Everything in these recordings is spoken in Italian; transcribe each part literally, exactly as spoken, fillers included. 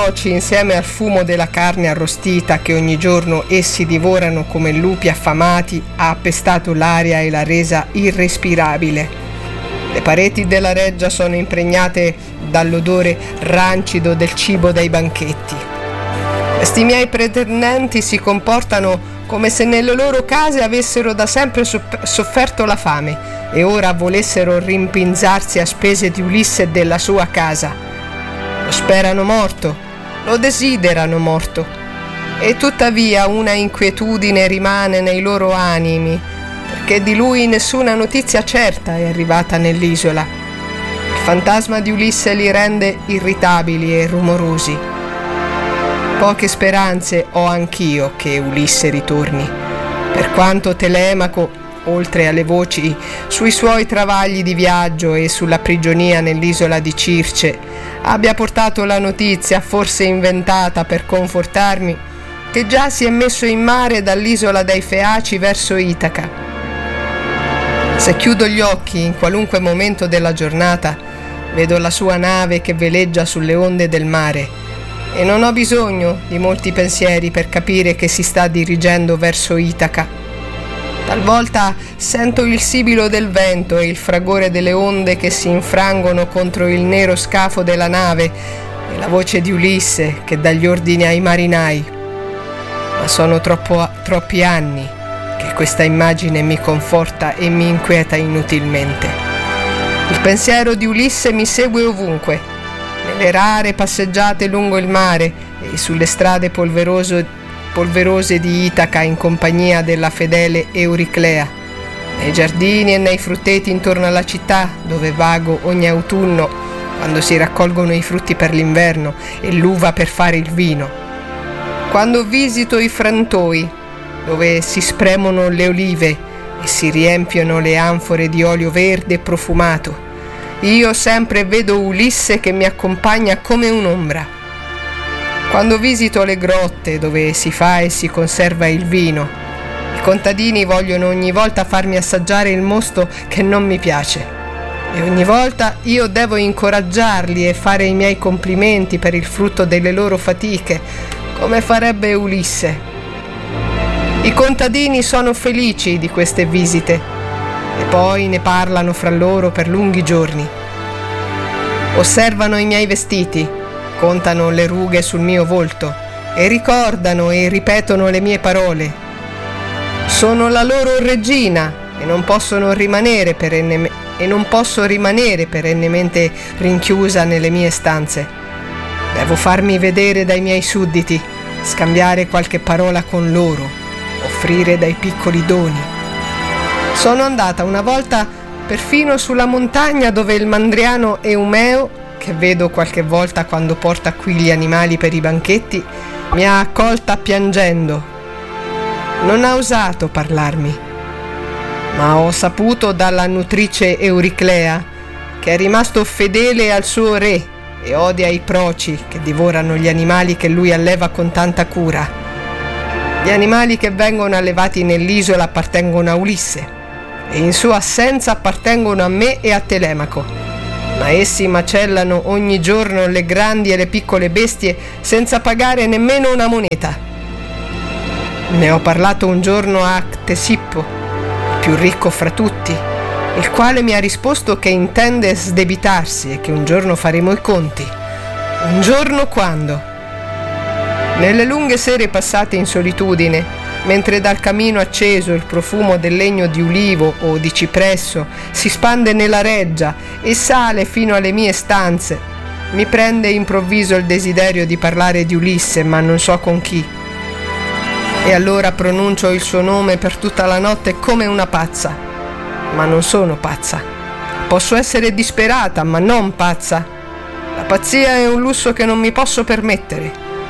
noci, insieme al fumo della carne arrostita che ogni giorno essi divorano come lupi affamati, ha appestato l'aria e l'ha resa irrespirabile. Le pareti della reggia sono impregnate dall'odore rancido del cibo dei banchetti. Questi miei pretendenti si comportano come se nelle loro case avessero da sempre sofferto la fame e ora volessero rimpinzarsi a spese di Ulisse e della sua casa. Lo sperano morto, lo desiderano morto, e tuttavia una inquietudine rimane nei loro animi, perché di lui nessuna notizia certa è arrivata nell'isola. Il fantasma di Ulisse li rende irritabili e rumorosi. Poche speranze ho anch'io che Ulisse ritorni, per quanto Telemaco, oltre alle voci sui suoi travagli di viaggio e sulla prigionia nell'isola di Circe, abbia portato la notizia, forse inventata per confortarmi, che già si è messo in mare dall'isola dei Feaci verso Itaca. Se chiudo gli occhi in qualunque momento della giornata, vedo la sua nave che veleggia sulle onde del mare e non ho bisogno di molti pensieri per capire che si sta dirigendo verso Itaca. Talvolta sento il sibilo del vento e il fragore delle onde che si infrangono contro il nero scafo della nave e la voce di Ulisse che dà gli ordini ai marinai. Ma sono troppo, troppi anni che questa immagine mi conforta e mi inquieta inutilmente. Il pensiero di Ulisse mi segue ovunque, nelle rare passeggiate lungo il mare e sulle strade polverose polverose di Itaca in compagnia della fedele Euriclea, nei giardini e nei frutteti intorno alla città dove vago ogni autunno quando si raccolgono i frutti per l'inverno e l'uva per fare il vino, quando visito i frantoi dove si spremono le olive e si riempiono le anfore di olio verde e profumato. Io sempre vedo Ulisse che mi accompagna come un'ombra. Quando visito le grotte dove si fa e si conserva il vino, i contadini vogliono ogni volta farmi assaggiare il mosto che non mi piace e ogni volta io devo incoraggiarli e fare i miei complimenti per il frutto delle loro fatiche, come farebbe Ulisse. I contadini sono felici di queste visite e poi ne parlano fra loro per lunghi giorni. Osservano i miei vestiti, contano le rughe sul mio volto e ricordano e ripetono le mie parole. Sono la loro regina e non possono rimanere perenne- e non posso rimanere perennemente rinchiusa nelle mie stanze. Devo farmi vedere dai miei sudditi, scambiare qualche parola con loro, offrire dei piccoli doni. Sono andata una volta perfino sulla montagna dove il mandriano Eumeo, che vedo qualche volta quando porta qui gli animali per i banchetti, mi ha accolta piangendo. Non ha osato parlarmi, ma ho saputo dalla nutrice Euriclea che è rimasto fedele al suo re e odia i proci che divorano gli animali che lui alleva con tanta cura. Gli animali che vengono allevati nell'isola appartengono a Ulisse e in sua assenza appartengono a me e a Telemaco. Ma essi macellano ogni giorno le grandi e le piccole bestie senza pagare nemmeno una moneta. Ne ho parlato un giorno a Ctesippo, il più ricco fra tutti, il quale mi ha risposto che intende sdebitarsi e che un giorno faremo i conti. Un giorno quando? Nelle lunghe sere passate in solitudine, mentre dal camino acceso il profumo del legno di ulivo o di cipresso si spande nella reggia e sale fino alle mie stanze, mi prende improvviso il desiderio di parlare di Ulisse, ma non so con chi. E allora pronuncio il suo nome per tutta la notte come una pazza. Ma non sono pazza. Posso essere disperata, ma non pazza. La pazzia è un lusso che non mi posso permettere.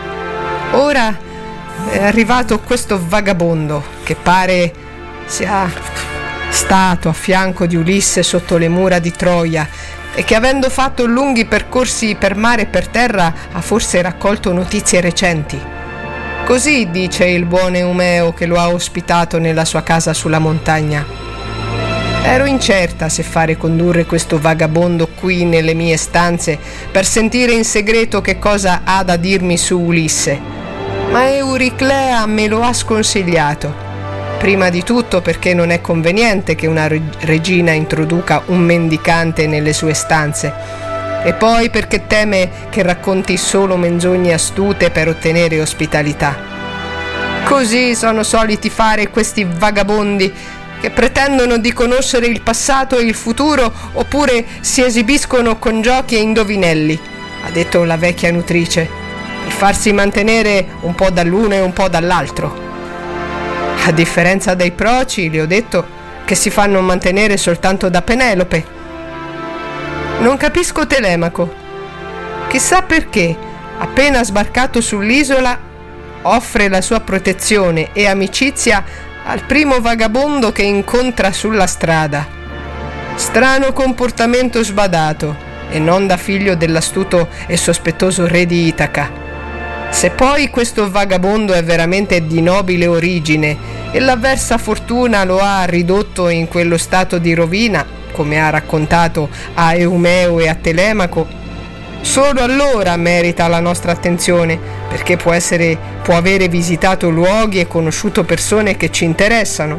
Ora è arrivato questo vagabondo che pare sia stato a fianco di Ulisse sotto le mura di Troia e che, avendo fatto lunghi percorsi per mare e per terra, ha forse raccolto notizie recenti. Così dice il buon Eumeo che lo ha ospitato nella sua casa sulla montagna. Ero incerta se fare condurre questo vagabondo qui nelle mie stanze per sentire in segreto che cosa ha da dirmi su Ulisse, ma Euriclea me lo ha sconsigliato. Prima di tutto perché non è conveniente che una regina introduca un mendicante nelle sue stanze, e poi perché teme che racconti solo menzogne astute per ottenere ospitalità. Così sono soliti fare questi vagabondi che pretendono di conoscere il passato e il futuro, oppure si esibiscono con giochi e indovinelli, ha detto la vecchia nutrice, per farsi mantenere un po' dall'uno e un po' dall'altro. A differenza dei proci, le ho detto, che si fanno mantenere soltanto da Penelope. Non capisco Telemaco. Chissà perché, appena sbarcato sull'isola, offre la sua protezione e amicizia al primo vagabondo che incontra sulla strada. Strano comportamento sbadato, e non da figlio dell'astuto e sospettoso re di Itaca. Se poi questo vagabondo è veramente di nobile origine e l'avversa fortuna lo ha ridotto in quello stato di rovina, come ha raccontato a Eumeo e a Telemaco, solo allora merita la nostra attenzione, perché può essere, può avere visitato luoghi e conosciuto persone che ci interessano.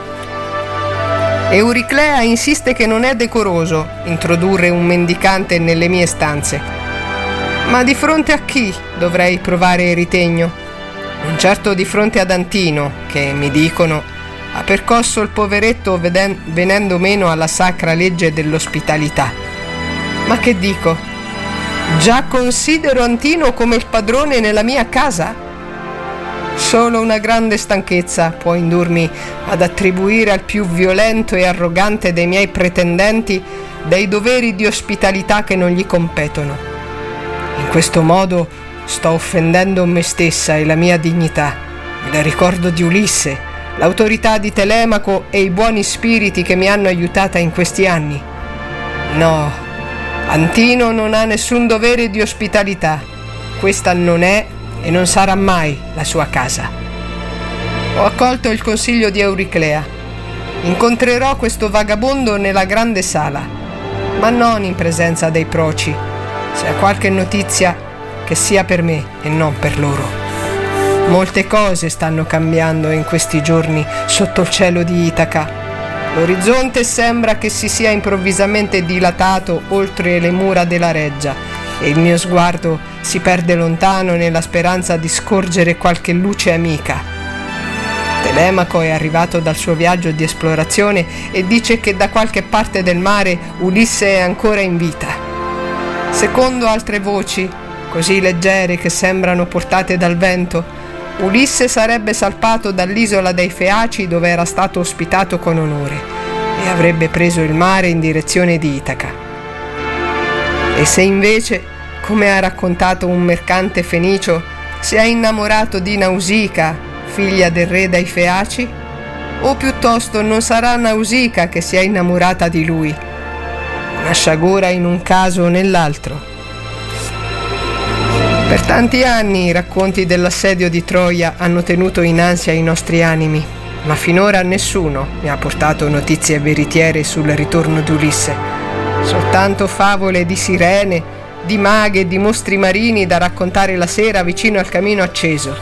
Euriclea insiste che non è decoroso introdurre un mendicante nelle mie stanze. Ma di fronte a chi dovrei provare ritegno? Non certo di fronte ad Antino, che, mi dicono, ha percosso il poveretto veden- venendo meno alla sacra legge dell'ospitalità. Ma che dico? Già considero Antino come il padrone nella mia casa? Solo una grande stanchezza può indurmi ad attribuire al più violento e arrogante dei miei pretendenti dei doveri di ospitalità che non gli competono. In questo modo sto offendendo me stessa e la mia dignità, il ricordo di Ulisse, l'autorità di Telemaco e i buoni spiriti che mi hanno aiutata in questi anni. No, Antino non ha nessun dovere di ospitalità. Questa non è e non sarà mai la sua casa. Ho accolto il consiglio di Euriclea. Incontrerò questo vagabondo nella grande sala, ma non in presenza dei proci. Se ha qualche notizia, che sia per me e non per loro. Molte cose stanno cambiando in questi giorni sotto il cielo di Itaca. L'orizzonte sembra che si sia improvvisamente dilatato oltre le mura della reggia e il mio sguardo si perde lontano nella speranza di scorgere qualche luce amica. Telemaco è arrivato dal suo viaggio di esplorazione e dice che da qualche parte del mare Ulisse è ancora in vita. Secondo altre voci, così leggere che sembrano portate dal vento, Ulisse sarebbe salpato dall'isola dei Feaci dove era stato ospitato con onore e avrebbe preso il mare in direzione di Itaca. E se invece, come ha raccontato un mercante fenicio, si è innamorato di Nausica, figlia del re dei Feaci? O piuttosto non sarà Nausica che si è innamorata di lui? Una sciagura in un caso o nell'altro. Per tanti anni i racconti dell'assedio di Troia hanno tenuto in ansia i nostri animi, ma finora nessuno mi ha portato notizie veritiere sul ritorno di Ulisse. Soltanto favole di sirene, di maghe e di mostri marini da raccontare la sera vicino al camino acceso.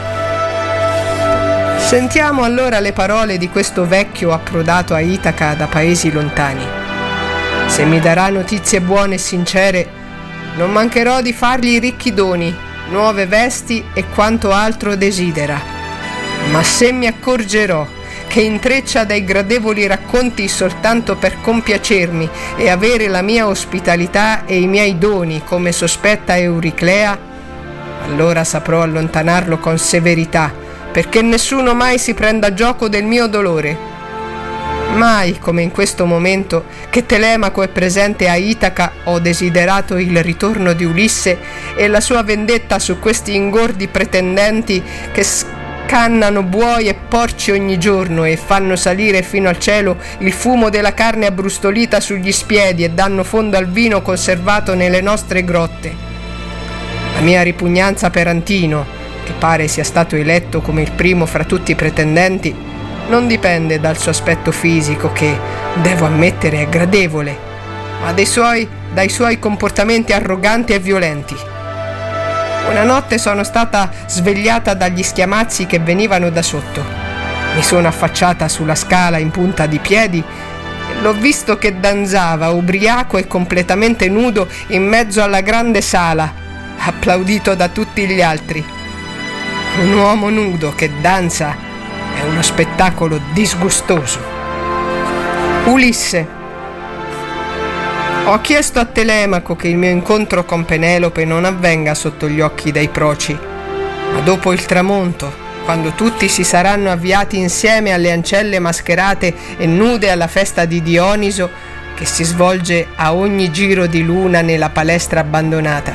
Sentiamo allora le parole di questo vecchio approdato a Itaca da paesi lontani. Se mi darà notizie buone e sincere, non mancherò di fargli ricchi doni, nuove vesti e quanto altro desidera. Ma se mi accorgerò che intreccia dei gradevoli racconti soltanto per compiacermi e avere la mia ospitalità e i miei doni come sospetta Euriclea, allora saprò allontanarlo con severità, perché nessuno mai si prenda gioco del mio dolore. Mai come in questo momento che Telemaco è presente a Itaca ho desiderato il ritorno di Ulisse e la sua vendetta su questi ingordi pretendenti che scannano buoi e porci ogni giorno e fanno salire fino al cielo il fumo della carne abbrustolita sugli spiedi e danno fondo al vino conservato nelle nostre grotte. La mia ripugnanza per Antino, che pare sia stato eletto come il primo fra tutti i pretendenti, non dipende dal suo aspetto fisico, che, devo ammettere, è gradevole, ma dai suoi, dai suoi comportamenti arroganti e violenti. Una notte sono stata svegliata dagli schiamazzi che venivano da sotto. Mi sono affacciata sulla scala in punta di piedi e l'ho visto che danzava ubriaco e completamente nudo in mezzo alla grande sala, applaudito da tutti gli altri. Un uomo nudo che danza è uno spettacolo disgustoso. Ulisse. Ho chiesto a Telemaco che il mio incontro con Penelope non avvenga sotto gli occhi dei proci, ma dopo il tramonto, quando tutti si saranno avviati insieme alle ancelle mascherate e nude alla festa di Dioniso, che si svolge a ogni giro di luna nella palestra abbandonata.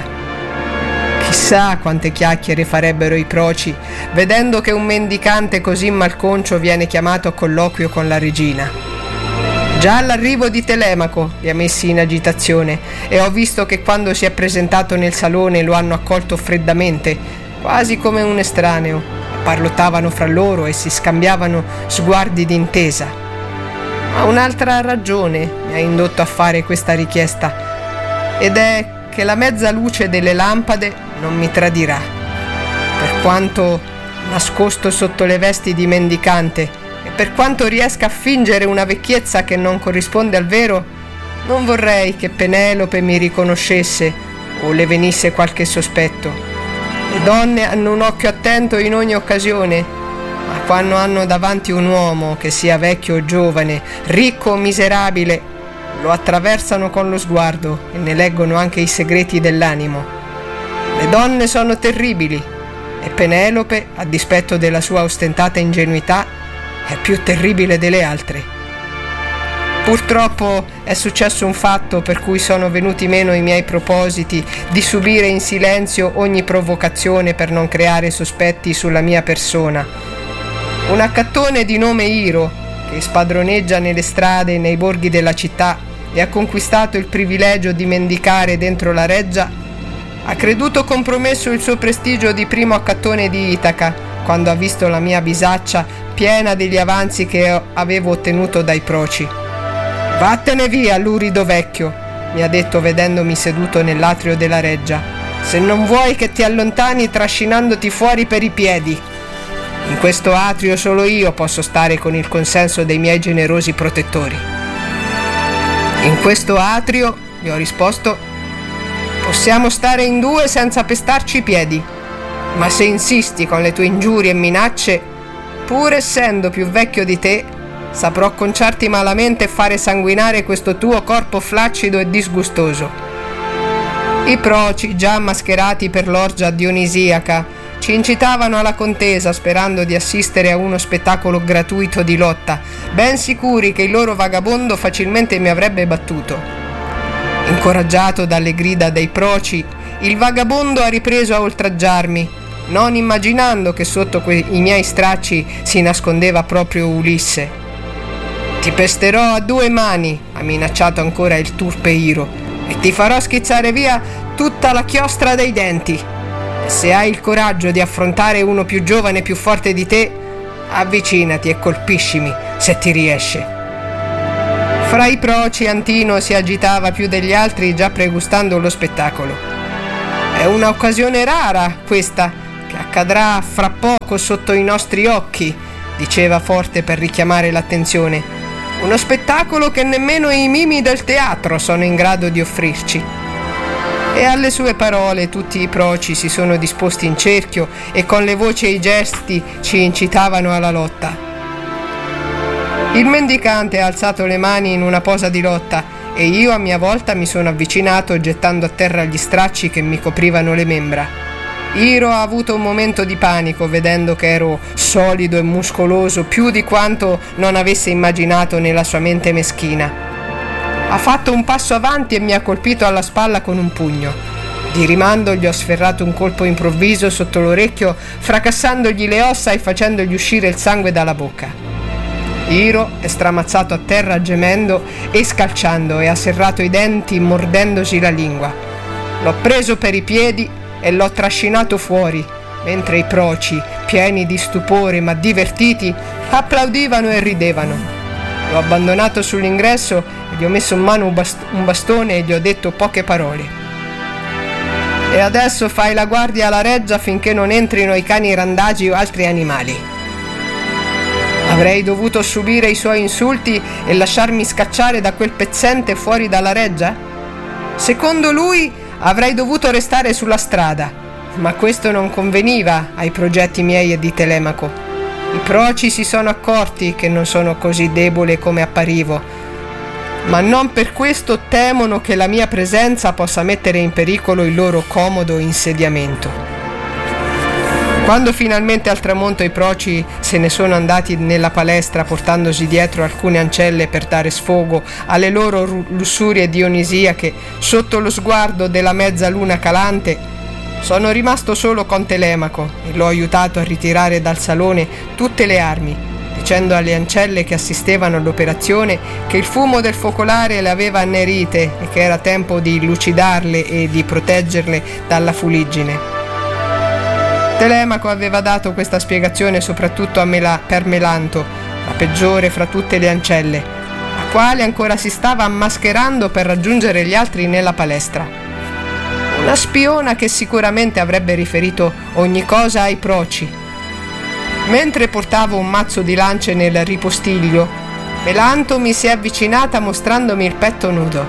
Chissà quante chiacchiere farebbero i proci, vedendo che un mendicante così malconcio viene chiamato a colloquio con la regina. Già all'arrivo di Telemaco li ha messi in agitazione e ho visto che quando si è presentato nel salone lo hanno accolto freddamente, quasi come un estraneo. Parlottavano fra loro e si scambiavano sguardi d'intesa. Ma un'altra ragione mi ha indotto a fare questa richiesta, ed è che la mezza luce delle lampade non mi tradirà. Per quanto nascosto sotto le vesti di mendicante e per quanto riesca a fingere una vecchiezza che non corrisponde al vero, non vorrei che Penelope mi riconoscesse o le venisse qualche sospetto. Le donne hanno un occhio attento in ogni occasione, ma quando hanno davanti un uomo, che sia vecchio o giovane, ricco o miserabile, lo attraversano con lo sguardo e ne leggono anche i segreti dell'animo. Le donne sono terribili e Penelope, a dispetto della sua ostentata ingenuità, è più terribile delle altre. Purtroppo è successo un fatto per cui sono venuti meno i miei propositi di subire in silenzio ogni provocazione per non creare sospetti sulla mia persona. Un accattone di nome Iro, che spadroneggia nelle strade e nei borghi della città e ha conquistato il privilegio di mendicare dentro la reggia, ha creduto compromesso il suo prestigio di primo accattone di Itaca quando ha visto la mia bisaccia piena degli avanzi che avevo ottenuto dai proci. «Vattene via, lurido vecchio», mi ha detto vedendomi seduto nell'atrio della reggia, «se non vuoi che ti allontani trascinandoti fuori per i piedi. In questo atrio solo io posso stare con il consenso dei miei generosi protettori». «In questo atrio», gli ho risposto, «possiamo stare in due senza pestarci i piedi, ma se insisti con le tue ingiurie e minacce, pur essendo più vecchio di te, saprò conciarti malamente e fare sanguinare questo tuo corpo flaccido e disgustoso». I proci, già mascherati per l'orgia dionisiaca, ci incitavano alla contesa sperando di assistere a uno spettacolo gratuito di lotta, ben sicuri che il loro vagabondo facilmente mi avrebbe battuto. Incoraggiato dalle grida dei proci, il vagabondo ha ripreso a oltraggiarmi, non immaginando che sotto quei miei stracci si nascondeva proprio Ulisse. «Ti pesterò a due mani», ha minacciato ancora il turpe Iro, «e ti farò schizzare via tutta la chiostra dei denti. Se hai il coraggio di affrontare uno più giovane e più forte di te, avvicinati e colpiscimi se ti riesce». Fra i proci Antino si agitava più degli altri, già pregustando lo spettacolo. «È una occasione rara questa, che accadrà fra poco sotto i nostri occhi», diceva forte per richiamare l'attenzione. «Uno spettacolo che nemmeno i mimi del teatro sono in grado di offrirci». E alle sue parole tutti i proci si sono disposti in cerchio e con le voci e i gesti ci incitavano alla lotta. Il mendicante ha alzato le mani in una posa di lotta e io a mia volta mi sono avvicinato gettando a terra gli stracci che mi coprivano le membra. Iro ha avuto un momento di panico vedendo che ero solido e muscoloso più di quanto non avesse immaginato nella sua mente meschina. Ha fatto un passo avanti e mi ha colpito alla spalla con un pugno. Di rimando gli ho sferrato un colpo improvviso sotto l'orecchio, fracassandogli le ossa e facendogli uscire il sangue dalla bocca. Iro è stramazzato a terra gemendo e scalciando e ha serrato i denti mordendosi la lingua. L'ho preso per i piedi e l'ho trascinato fuori, mentre i proci, pieni di stupore ma divertiti, applaudivano e ridevano. L'ho abbandonato sull'ingresso e gli ho messo in mano un, bast- un bastone e gli ho detto poche parole. E adesso fai la guardia alla reggia finché non entrino i cani randagi o altri animali. Avrei dovuto subire i suoi insulti e lasciarmi scacciare da quel pezzente fuori dalla reggia? Secondo lui avrei dovuto restare sulla strada. Ma questo non conveniva ai progetti miei e di Telemaco. I proci si sono accorti che non sono così debole come apparivo, ma non per questo temono che la mia presenza possa mettere in pericolo il loro comodo insediamento. Quando finalmente al tramonto i proci se ne sono andati nella palestra portandosi dietro alcune ancelle per dare sfogo alle loro lussurie dionisiache sotto lo sguardo della mezza luna calante, sono rimasto solo con Telemaco e l'ho aiutato a ritirare dal salone tutte le armi, dicendo alle ancelle che assistevano all'operazione che il fumo del focolare le aveva annerite e che era tempo di lucidarle e di proteggerle dalla fuliggine. Telemaco aveva dato questa spiegazione soprattutto a Mela- per Melanto, la peggiore fra tutte le ancelle, la quale ancora si stava ammascherando per raggiungere gli altri nella palestra. Una spiona che sicuramente avrebbe riferito ogni cosa ai proci. Mentre portavo un mazzo di lance nel ripostiglio, Melanto mi si è avvicinata mostrandomi il petto nudo.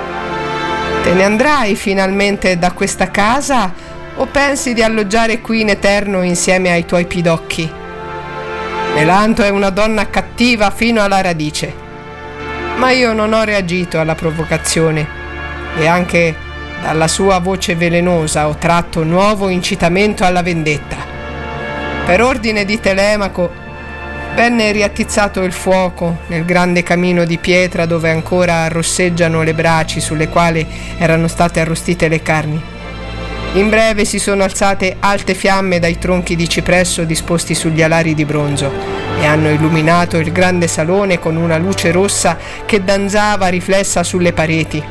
Te ne andrai finalmente da questa casa o pensi di alloggiare qui in eterno insieme ai tuoi pidocchi? Melanto è una donna cattiva fino alla radice. Ma io non ho reagito alla provocazione e anche dalla sua voce velenosa ho tratto nuovo incitamento alla vendetta. Per ordine di Telemaco venne riattizzato il fuoco nel grande camino di pietra dove ancora rosseggiano le braci sulle quali erano state arrostite le carni. In breve si sono alzate alte fiamme dai tronchi di cipresso disposti sugli alari di bronzo e hanno illuminato il grande salone con una luce rossa che danzava riflessa sulle pareti.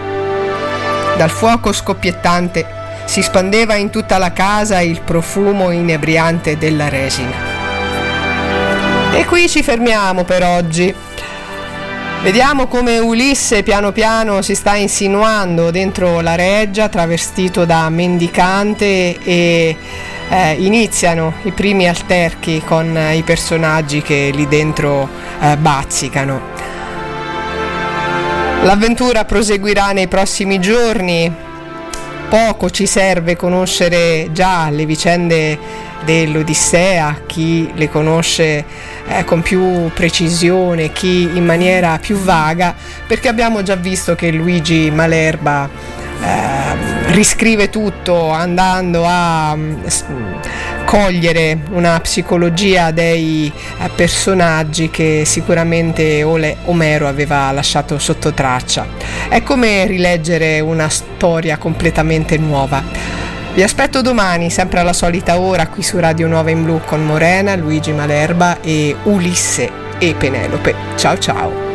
Dal fuoco scoppiettante si spandeva in tutta la casa il profumo inebriante della resina. E qui ci fermiamo per oggi. Vediamo come Ulisse piano piano si sta insinuando dentro la reggia, travestito da mendicante, e eh, iniziano i primi alterchi con eh, i personaggi che lì dentro eh, bazzicano. L'avventura proseguirà nei prossimi giorni. Poco ci serve conoscere già le vicende dell'Odissea, chi le conosce eh, con più precisione, chi in maniera più vaga, perché abbiamo già visto che Luigi Malerba eh, riscrive tutto andando a um, cogliere una psicologia dei eh, personaggi che sicuramente Ole, Omero aveva lasciato sotto traccia. È come rileggere una storia completamente nuova. Vi aspetto domani, sempre alla solita ora, qui su Radio Nuova in Blu con Morena, Luigi Malerba e Ulisse e Penelope. Ciao ciao!